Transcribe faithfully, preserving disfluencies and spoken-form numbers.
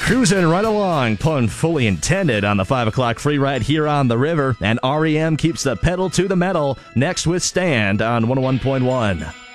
Cruising right along, pun fully intended on the five o'clock free ride here on the river, and R E M keeps the pedal to the metal next with Stand on one oh one point one.